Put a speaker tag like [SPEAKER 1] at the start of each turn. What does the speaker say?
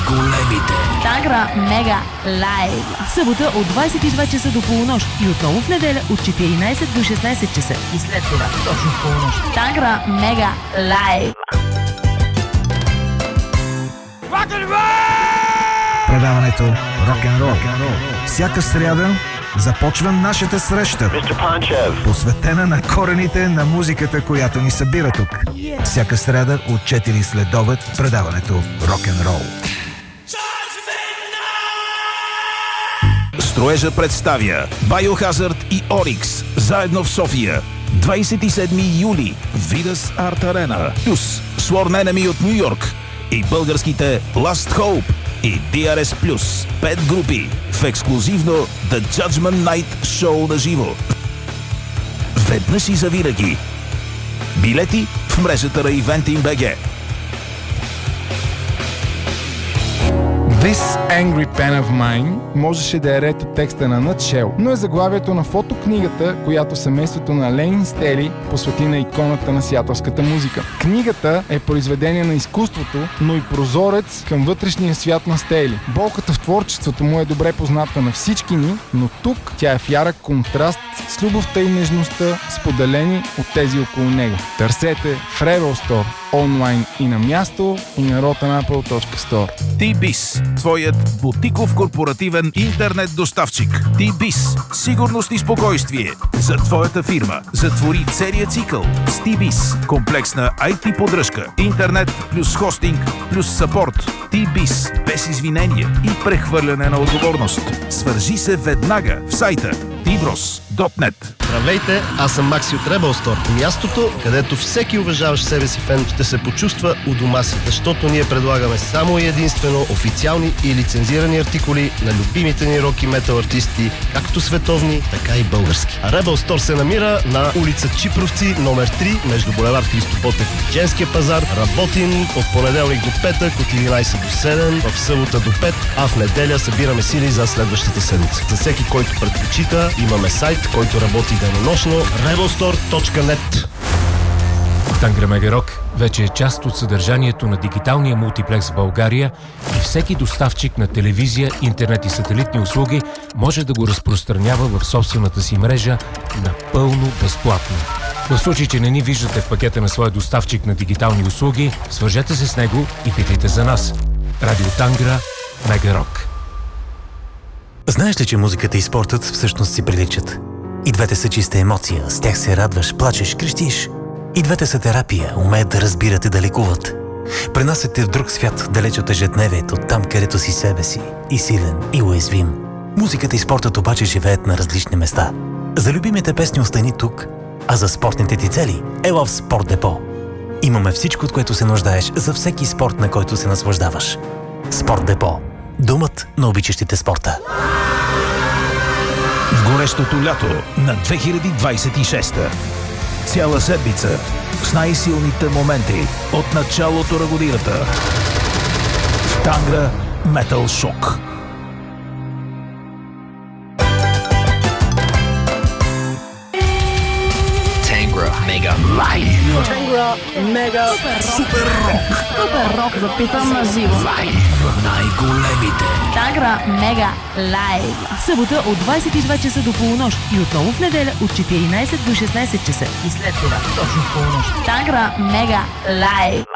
[SPEAKER 1] най-големите.
[SPEAKER 2] Тангра Мега Лайв. В събота от 22 часа до полунощ и отново в неделя от 14 до 16 часа. И след това точно в полунощ. Тангра Мега Лайв.
[SPEAKER 3] Предаването Рок-н-рол. Всяка сряда започва нашата среща, посветена на корените на музиката, която ни събира тук. Всяка сряда от 4 следобед предаването Рок-н-рол.
[SPEAKER 4] Строежа представя Biohazard и Oryx заедно в София. 27 юли Видас Арт Арена плюс Sworn Enemy от Ню Йорк и българските Last Hope и DRS+. 5 групи в ексклюзивно The Judgment Night шоу на живо. Веднъж и завинаги. Билети в мрежата на Eventim.bg.
[SPEAKER 5] This Angry Pen of Mine можеше да е ред от текста на Nutshell, но е заглавието на фотокнигата, която семейството на Лейн Стели посвети на иконата на сиатълската музика. Книгата е произведение на изкуството, но и прозорец към вътрешния свят на Стели. Болката в творчеството му е добре позната на всички ни, но тук тя е в ярък контраст с любовта и нежността, споделени от тези около него. Търсете в Rebel Store онлайн и на място, и на rotanapple.store.
[SPEAKER 4] T-Biz, твоят бутиков корпоративен интернет доставчик. T-Biz, сигурност и спокойствие за твоята фирма. Затвори целият цикъл с T-Biz. Комплексна IT поддръжка, интернет плюс хостинг плюс съпорт. T-Biz, без извинения и прехвърляне на отговорност. Свържи се веднага в сайта tbros.net.
[SPEAKER 6] Здравейте, аз съм Макси от Rebel Store. Мястото, където всеки уважаващ себе си фен ще се почувства у дома си, защото ние предлагаме само и единствено официални и лицензирани артикули на любимите ни рок и метал артисти, както световни, така и български. А Rebel Store се намира на улица Чипровци, номер 3, между булевард Христо Ботев и Женския пазар. Работим от понеделник до петък, от 11 до 7, в събота до 5, а в неделя събираме сили за следващата седмица. За всеки, който предпочита, имаме сайт, който работи денонощно, rebelstore.net.
[SPEAKER 7] Тангра Мега Рок вече е част от съдържанието на дигиталния мултиплекс в България и всеки доставчик на телевизия, интернет и сателитни услуги може да го разпространява в собствената си мрежа напълно безплатно. В случай, че не ни виждате в пакета на своя доставчик на дигитални услуги, свържете се с него и питайте за нас. Радио Тангра Мега Рок.
[SPEAKER 8] Знаеш ли, че музиката и спортът всъщност си приличат? И двете са чиста емоция, с тях се радваш, плачеш, крещиш. И двете са терапия, умеят да разбират и да лекуват. Пренасят те в друг свят, далеч от ежедневието, там където си себе си, и силен, и уязвим. Музиката и спортът обаче живеят на различни места. За любимите песни остани тук, а за спортните ти цели ела в Спорт Депо. Имаме всичко, от което се нуждаеш за всеки спорт, на който се наслаждаваш. Спорт Депо. Домът на обичащите спорта.
[SPEAKER 4] В горещото лято на 2026. Цяла седмица с най-силните моменти от началото на годината. В Тангра Метал Шок.
[SPEAKER 1] Тангра Мега Лайв.
[SPEAKER 2] Тангра Мега Супер Рок. Супер Рок, записан на живо.
[SPEAKER 1] Най-големите.
[SPEAKER 2] Тангра Мега Лайв. В събота от 22 часа до полунощ и отново в неделя от 14 до 16 часа. И след това точно в полунощ. Тангра Мега Лайв.